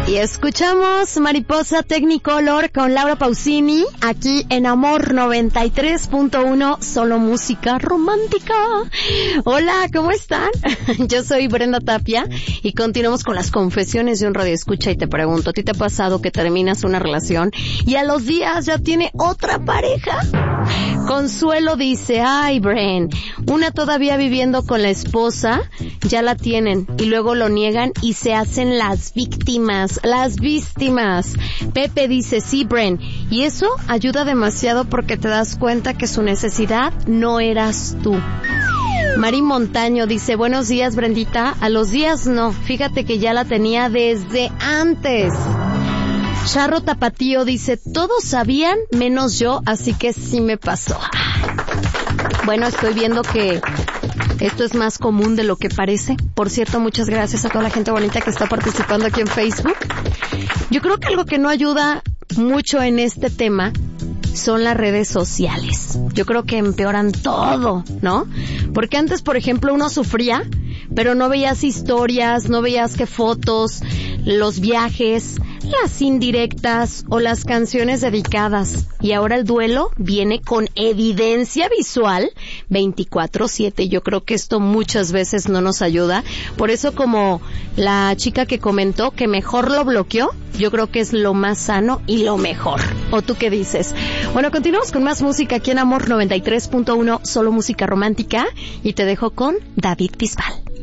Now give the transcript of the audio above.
Y escuchamos Mariposa Technicolor con Laura Pausini, aquí en Amor 93.1, solo música romántica. Hola, ¿cómo están? Yo soy Brenda Tapia y continuamos con las confesiones de un radioescucha y te pregunto, ¿a ti te ha pasado que terminas una relación y a los días ya tiene otra pareja? Consuelo dice, ay, Bren, una todavía viviendo con la esposa, ya la tienen y luego lo niegan y se hacen las víctimas. Pepe dice, sí, Bren, y eso ayuda demasiado porque te das cuenta que su necesidad no eras tú. Mari Montaño dice, buenos días, Brendita. A los días no, fíjate que ya la tenía desde antes. Charro Tapatío dice, todos sabían menos yo, así que sí me pasó. Bueno, estoy viendo que esto es más común de lo que parece. Por cierto, muchas gracias a toda la gente bonita que está participando aquí en Facebook. Yo creo que algo que no ayuda mucho en este tema son las redes sociales. Yo creo que empeoran todo, ¿no? Porque antes, por ejemplo, uno sufría, pero no veías historias, no veías que fotos, los viajes, las indirectas o las canciones dedicadas. Y ahora el duelo viene con evidencia visual 24/7. Yo creo que esto muchas veces no nos ayuda. Por eso, como la chica que comentó que mejor lo bloqueó, yo creo que es lo más sano y lo mejor. ¿O tú qué dices? Bueno, continuamos con más música aquí en Amor 93.1, solo música romántica. Y te dejo con David Bisbal.